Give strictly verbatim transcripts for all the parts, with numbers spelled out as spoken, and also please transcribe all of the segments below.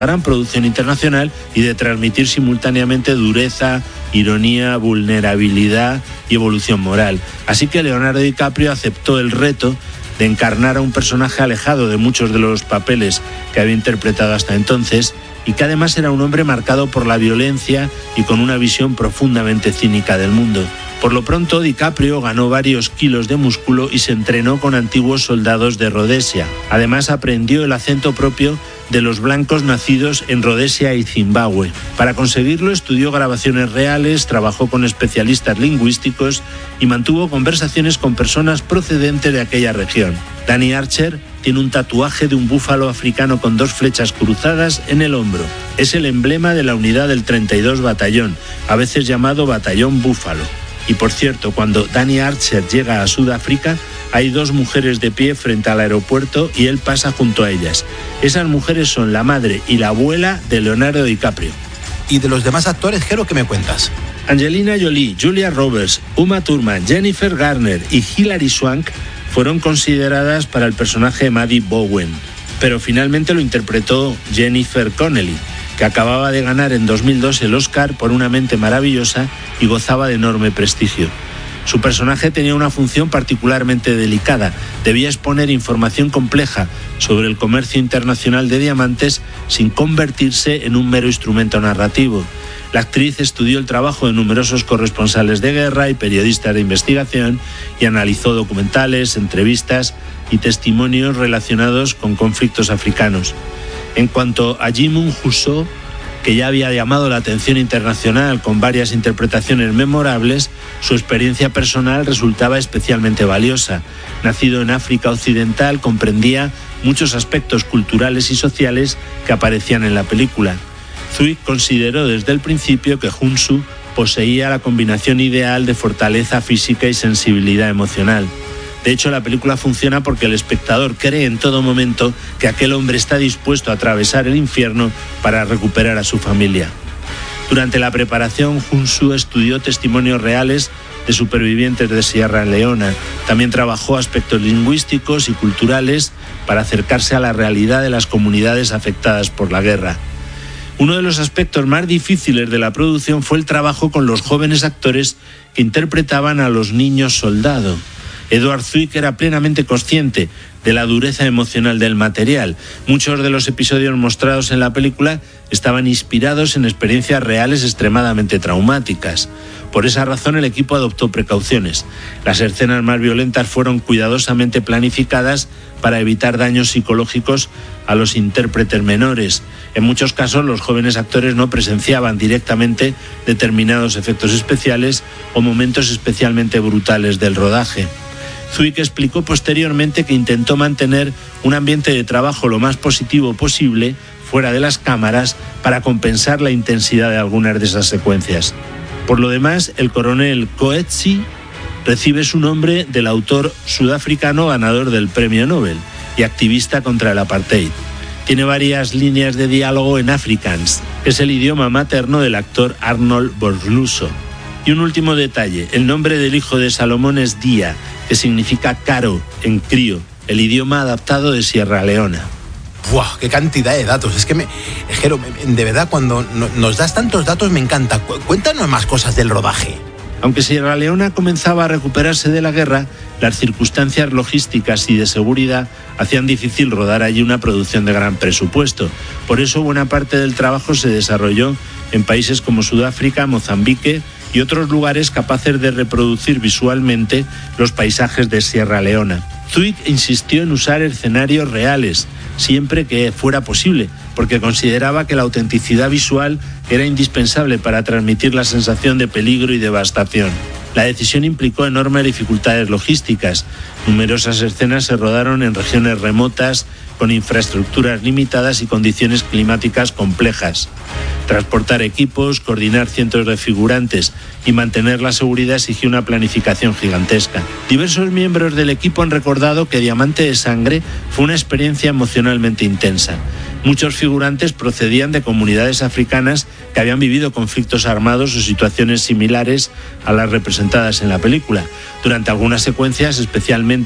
gran producción internacional y de transmitir simultáneamente dureza, ironía, vulnerabilidad y evolución moral. Así que Leonardo DiCaprio aceptó el reto de encarnar a un personaje alejado de muchos de los papeles que había interpretado hasta entonces y que además era un hombre marcado por la violencia y con una visión profundamente cínica del mundo. Por lo pronto, DiCaprio ganó varios kilos de músculo y se entrenó con antiguos soldados de Rodesia. Además, aprendió el acento propio de los blancos nacidos en Rodesia y Zimbabue. Para conseguirlo, estudió grabaciones reales, trabajó con especialistas lingüísticos y mantuvo conversaciones con personas procedentes de aquella región. Danny Archer tiene un tatuaje de un búfalo africano con dos flechas cruzadas en el hombro. Es el emblema de la unidad del treinta y dos Batallón, a veces llamado Batallón Búfalo. Y por cierto, cuando Danny Archer llega a Sudáfrica, hay dos mujeres de pie frente al aeropuerto y él pasa junto a ellas. Esas mujeres son la madre y la abuela de Leonardo DiCaprio. ¿Y de los demás actores, Jero, qué me cuentas? Angelina Jolie, Julia Roberts, Uma Thurman, Jennifer Garner y Hilary Swank fueron consideradas para el personaje de Maddie Bowen, pero finalmente lo interpretó Jennifer Connelly, que acababa de ganar en dos mil dos el Oscar por Una mente maravillosa y gozaba de enorme prestigio. Su personaje tenía una función particularmente delicada. Debía exponer información compleja sobre el comercio internacional de diamantes sin convertirse en un mero instrumento narrativo. La actriz estudió el trabajo de numerosos corresponsales de guerra y periodistas de investigación y analizó documentales, entrevistas y testimonios relacionados con conflictos africanos. En cuanto a Djimon Hounsou, que ya había llamado la atención internacional con varias interpretaciones memorables, su experiencia personal resultaba especialmente valiosa. Nacido en África Occidental, comprendía muchos aspectos culturales y sociales que aparecían en la película. Zwick consideró desde el principio que Hounsou poseía la combinación ideal de fortaleza física y sensibilidad emocional. De hecho, la película funciona porque el espectador cree en todo momento que aquel hombre está dispuesto a atravesar el infierno para recuperar a su familia. Durante la preparación, Hounsou estudió testimonios reales de supervivientes de Sierra Leona. También trabajó aspectos lingüísticos y culturales para acercarse a la realidad de las comunidades afectadas por la guerra. Uno de los aspectos más difíciles de la producción fue el trabajo con los jóvenes actores que interpretaban a los niños soldado. Edward Zwick era plenamente consciente de la dureza emocional del material. Muchos de los episodios mostrados en la película estaban inspirados en experiencias reales extremadamente traumáticas. Por esa razón, el equipo adoptó precauciones. Las escenas más violentas fueron cuidadosamente planificadas para evitar daños psicológicos a los intérpretes menores. En muchos casos, los jóvenes actores no presenciaban directamente determinados efectos especiales o momentos especialmente brutales del rodaje. Zwick explicó posteriormente que intentó mantener un ambiente de trabajo lo más positivo posible fuera de las cámaras para compensar la intensidad de algunas de esas secuencias. Por lo demás, el coronel Coetzee recibe su nombre del autor sudafricano ganador del Premio Nobel y activista contra el apartheid. Tiene varias líneas de diálogo en Afrikaans, que es el idioma materno del actor Arnold Borluso. Y un último detalle, el nombre del hijo de Salomón es Dia, que significa caro en crío, el idioma adaptado de Sierra Leona. ¡Buah! ¡Qué cantidad de datos! Es que, me, Jero, de verdad, cuando nos das tantos datos me encanta. Cuéntanos más cosas del rodaje. Aunque Sierra Leona comenzaba a recuperarse de la guerra, las circunstancias logísticas y de seguridad hacían difícil rodar allí una producción de gran presupuesto. Por eso buena parte del trabajo se desarrolló en países como Sudáfrica, Mozambique y otros lugares capaces de reproducir visualmente los paisajes de Sierra Leona. Zwick insistió en usar escenarios reales, siempre que fuera posible, porque consideraba que la autenticidad visual era indispensable para transmitir la sensación de peligro y devastación. La decisión implicó enormes dificultades logísticas. Numerosas escenas se rodaron en regiones remotas, con infraestructuras limitadas y condiciones climáticas complejas. Transportar equipos, coordinar cientos de figurantes y mantener la seguridad exigió una planificación gigantesca. Diversos miembros del equipo han recordado que Diamante de Sangre fue una experiencia emocionalmente intensa. Muchos figurantes procedían de comunidades africanas que habían vivido conflictos armados o situaciones similares a las representadas en la película. Durante algunas secuencias, especialmente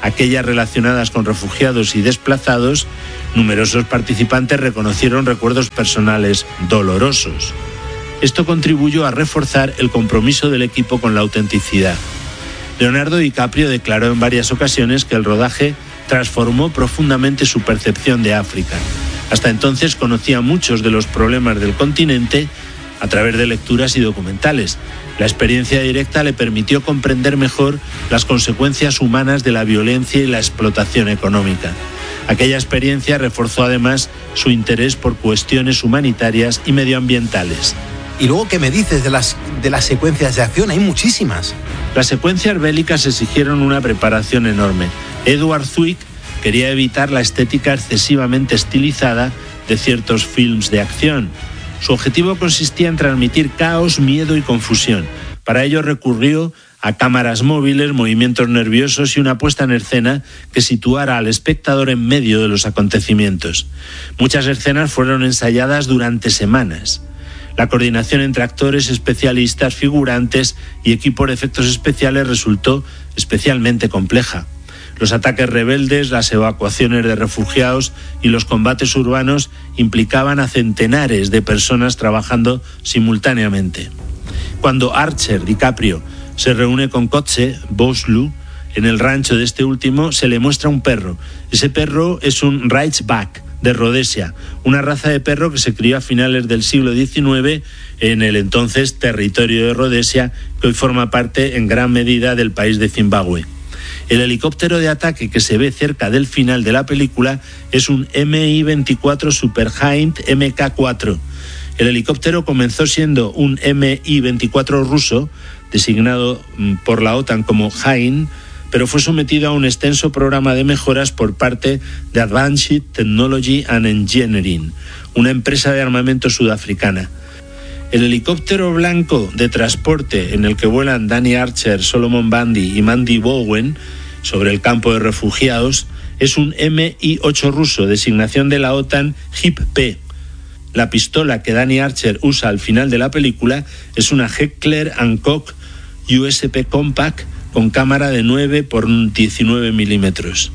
aquellas relacionadas con refugiados y desplazados, numerosos participantes reconocieron recuerdos personales dolorosos. Esto contribuyó a reforzar el compromiso del equipo con la autenticidad. Leonardo DiCaprio declaró en varias ocasiones que el rodaje transformó profundamente su percepción de África. Hasta entonces conocía muchos de los problemas del continente a través de lecturas y documentales. La experiencia directa le permitió comprender mejor las consecuencias humanas de la violencia y la explotación económica. Aquella experiencia reforzó además su interés por cuestiones humanitarias y medioambientales. Y luego, ¿qué me dices de las, de las secuencias de acción? Hay muchísimas. Las secuencias bélicas exigieron una preparación enorme. Edward Zwick quería evitar la estética excesivamente estilizada de ciertos films de acción. Su objetivo consistía en transmitir caos, miedo y confusión. Para ello recurrió a cámaras móviles, movimientos nerviosos y una puesta en escena que situara al espectador en medio de los acontecimientos. Muchas escenas fueron ensayadas durante semanas. La coordinación entre actores, especialistas, figurantes y equipos de efectos especiales resultó especialmente compleja. Los ataques rebeldes, las evacuaciones de refugiados y los combates urbanos implicaban a centenares de personas trabajando simultáneamente. Cuando Archer, DiCaprio, se reúne con Kotze, Bosloo, en el rancho de este último, se le muestra un perro. Ese perro es un Ridgeback de Rhodesia, una raza de perro que se crió a finales del siglo diecinueve en el entonces territorio de Rhodesia, que hoy forma parte en gran medida del país de Zimbabue. El helicóptero de ataque que se ve cerca del final de la película es un eme i veinticuatro Super Hind eme ka cuatro. El helicóptero comenzó siendo un eme i veinticuatro ruso, designado por la OTAN como Hind, pero fue sometido a un extenso programa de mejoras por parte de Advanced Technology and Engineering, una empresa de armamento sudafricana. El helicóptero blanco de transporte en el que vuelan Danny Archer, Solomon Bundy y Mandy Bowen sobre el campo de refugiados es un eme i ocho ruso, designación de la OTAN H I P-P. La pistola que Danny Archer usa al final de la película es una Heckler and Koch U S P Compact con cámara de nueve por diecinueve milímetros.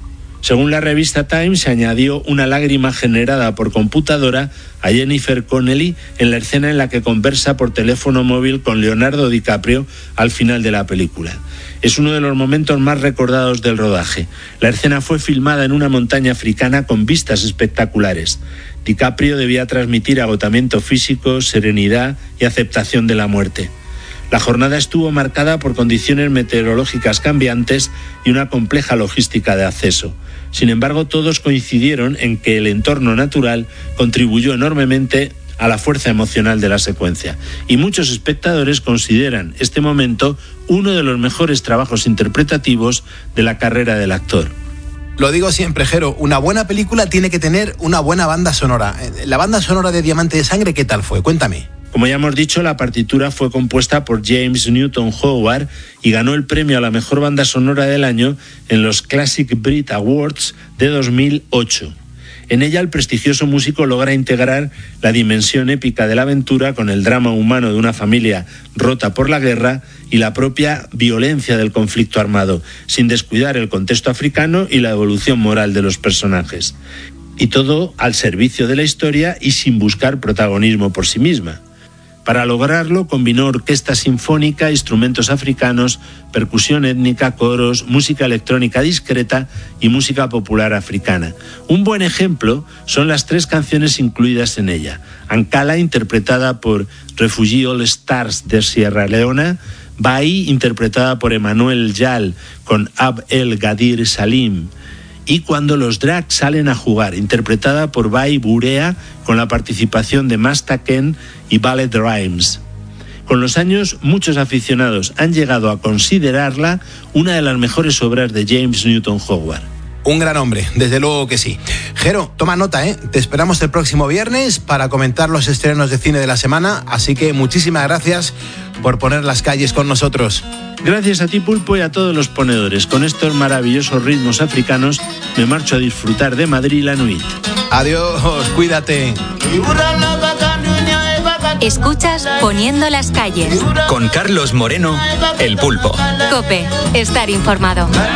Según la revista Time, se añadió una lágrima generada por computadora a Jennifer Connelly en la escena en la que conversa por teléfono móvil con Leonardo DiCaprio al final de la película. Es uno de los momentos más recordados del rodaje. La escena fue filmada en una montaña africana con vistas espectaculares. DiCaprio debía transmitir agotamiento físico, serenidad y aceptación de la muerte. La jornada estuvo marcada por condiciones meteorológicas cambiantes y una compleja logística de acceso. Sin embargo, todos coincidieron en que el entorno natural contribuyó enormemente a la fuerza emocional de la secuencia. Y muchos espectadores consideran este momento uno de los mejores trabajos interpretativos de la carrera del actor. Lo digo siempre, Jero, una buena película tiene que tener una buena banda sonora. La banda sonora de Diamante de Sangre, ¿qué tal fue? Cuéntame. Como ya hemos dicho, la partitura fue compuesta por James Newton Howard y ganó el premio a la mejor banda sonora del año en los Classic Brit Awards de dos mil ocho. En ella el prestigioso músico logra integrar la dimensión épica de la aventura con el drama humano de una familia rota por la guerra y la propia violencia del conflicto armado, sin descuidar el contexto africano y la evolución moral de los personajes. Y todo al servicio de la historia y sin buscar protagonismo por sí misma. Para lograrlo combinó orquesta sinfónica, instrumentos africanos, percusión étnica, coros, música electrónica discreta y música popular africana. Un buen ejemplo son las tres canciones incluidas en ella. Ankala, interpretada por Refugee All Stars de Sierra Leona, Bai, interpretada por Emmanuel Jal con Ab El Gadir Salim, y Cuando los Drags salen a jugar, interpretada por Bai Burea con la participación de Masta Ken y Ballet Rhymes. Con los años, muchos aficionados han llegado a considerarla una de las mejores obras de James Newton Howard. Un gran hombre, desde luego que sí. Jero, toma nota, ¿eh? Te esperamos el próximo viernes para comentar los estrenos de cine de la semana, así que muchísimas gracias por poner las calles con nosotros. Gracias a ti, Pulpo, y a todos los ponedores. Con estos maravillosos ritmos africanos me marcho a disfrutar de Madrid la Nuit. Adiós, cuídate. Escuchas Poniendo las calles con Carlos Moreno, el Pulpo. COPE, estar informado.